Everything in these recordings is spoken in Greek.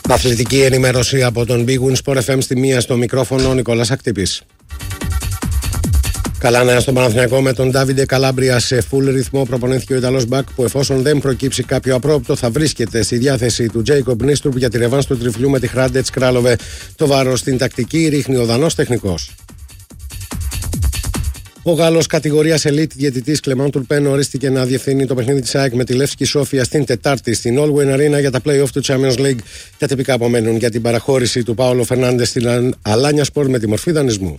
Αθλητική ενημέρωση από τον Big Win Sport FM στη μία, στο μικρόφωνο ο Νικόλας Ακτύπης. Καλά νέα στον Παναθηναϊκό με τον Ντάβιντε Καλάμπρια σε full ρυθμό. Προπονήθηκε ο Ιταλός μπακ που, εφόσον δεν προκύψει κάποιο απρόπτο, θα βρίσκεται στη διάθεση του Τζέικομπ Νίστρουπ για τη ρεβάνς του τριφλιού με τη Χράντετς Κράλοβε. Το βάρος στην τακτική ρίχνει ο Δανός τεχνικός. Ο Γάλλος κατηγορίας Elite διαιτητής Κλεμάν Τουρπέν ορίστηκε να διευθύνει το παιχνίδι της ΑΕΚ με τη Λεύσκη Σόφια στην Τετάρτη στην All-Win Arena για τα play-off του Champions League. Τα τυπικά απομένουν για την παραχώρηση του Πάολο Φερνάντες στην Αλάνια Σπορ με τη μορφή δανεισμού.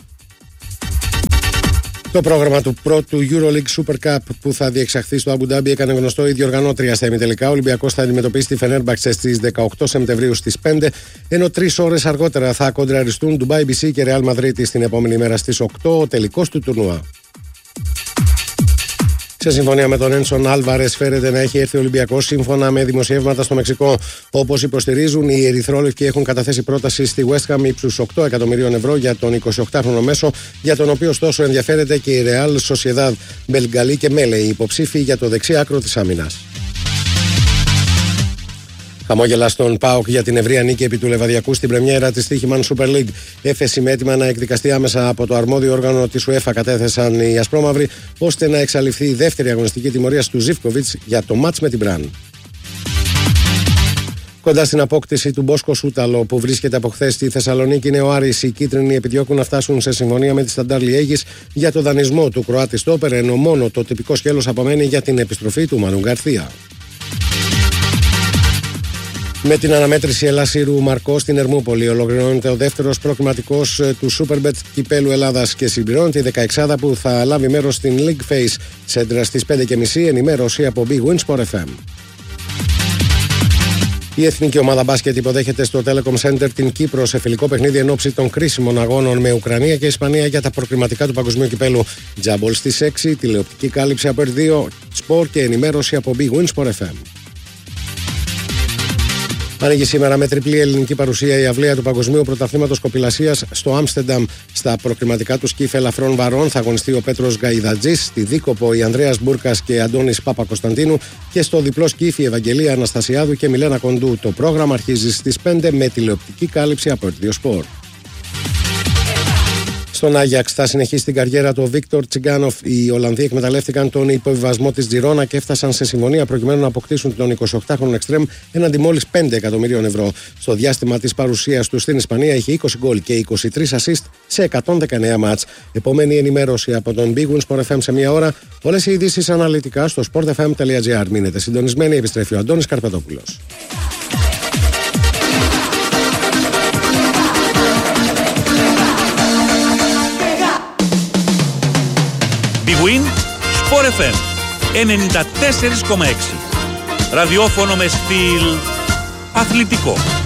Το πρόγραμμα του πρώτου EuroLeague Super Cup που θα διεξαχθεί στο Αμπου Ντάμπι έκανε γνωστό η διοργανώτρια στα ημιτελικά. Ο Ολυμπιακός θα αντιμετωπίσει τη Φενέρμπαξε στις 18 Σεπτεμβρίου στις 5, ενώ 3 ώρες αργότερα θα κοντραριστούν Ντουμπάι BC και Ρεάλ Μαδρίτη στην επόμενη μέρα στις 8, ο τελικός του τουρνουά. Σε συμφωνία με τον Ένσον Άλβαρες φέρεται να έχει έρθει ο Ολυμπιακός σύμφωνα με δημοσιεύματα στο Μεξικό. Όπως υποστηρίζουν, οι ερυθρόλευκοι έχουν καταθέσει πρόταση στη West Ham ύψους 8 εκατομμυρίων ευρώ για τον 28χρονο μέσο, για τον οποίο ωστόσο ενδιαφέρεται και η Real Sociedad, Μπελγκαλί και Μέλε, οι υποψήφοι για το δεξί άκρο της άμυνας. Χαμόγελα στον ΠΑΟΚ για την ευρεία νίκη επί του Λεβαδιακού στην πρεμιέρα της Στοίχημαν Super League. Έφεση με έτοιμα να εκδικαστεί άμεσα από το αρμόδιο όργανο της UEFA κατέθεσαν οι Ασπρόμαυροι, ώστε να εξαλειφθεί η δεύτερη αγωνιστική τιμωρία του Ζίβκοβιτς για το μάτς με την Μπραν. Κοντά στην απόκτηση του Μπόσκο Σούταλο που βρίσκεται από χθες στη Θεσσαλονίκη είναι ο Άρης. Οι κίτρινοι επιδιώκουν να φτάσουν σε συμφωνία με τη Σταντάρ Λιέγης για το δανεισμό του Κροάτη στόπερ, ενώ μόνο το τυπικό σκέλος απομένει για την επιστροφή του Μανου Γκαρθία. Με την αναμέτρηση Ελλάς-Ήρου Μαρκό στην Ερμούπολη ολοκληρώνεται ο δεύτερος προκριματικός του Superbet Κυπέλου Ελλάδας και συμπληρώνεται η 16 που θα λάβει μέρος στην League Face Σέντρα στις 5.30. Ενημέρωση από Big Win Sport FM. Η εθνική ομάδα μπάσκετ υποδέχεται στο Telecom Center την Κύπρο σε φιλικό παιχνίδι εν ώψη των κρίσιμων αγώνων με Ουκρανία και Ισπανία για τα προκριματικά του Παγκοσμίου Κυπέλου. Τζάμπολ στις 6, τηλεοπτική κάλυψη από R2 Sport και ενημέρωση από Big Win Sport FM. Ανοίγει σήμερα με τριπλή ελληνική παρουσία η αυλαία του Παγκοσμίου Πρωταθλήματος Κοπηλασίας στο Άμστερνταμ. Στα προκριματικά του σκύφ ελαφρών βαρών θα αγωνιστεί ο Πέτρος Γκαϊδατζής, στη Δίκοπο η Ανδρέας Μπούρκας και Αντώνης Παπα-Κωνσταντίνου και στο διπλό σκύφ η Ευαγγελία Αναστασιάδου και Μιλένα Κοντού. Το πρόγραμμα αρχίζει στις 5 με τηλεοπτική κάλυψη από R2 Sport. Στον Άγιαξ θα συνεχίσει την καριέρα του Βίκτορ Τσιγκάνοφ. Οι Ολλανδοί εκμεταλλεύτηκαν τον υποβιβασμό της Τζιρόνα και έφτασαν σε συμφωνία προκειμένου να αποκτήσουν τον 28χρονο εξτρέμ έναντι μόλις 5 εκατομμυρίων ευρώ. Στο διάστημα της παρουσίας του στην Ισπανία είχε 20 γκολ και 23 assist σε 119 μάτς. Επόμενη ενημέρωση από τον Big Win Sport FM σε μία ώρα. Όλες οι ειδήσεις αναλυτικά στο sportfm.gr. Μείνετε συντονισμένοι, επιστρέφει ο Αντώνης Καρπετόπουλος. Big Win Sport FM 94,6. Ραδιόφωνο με στυλ αθλητικό.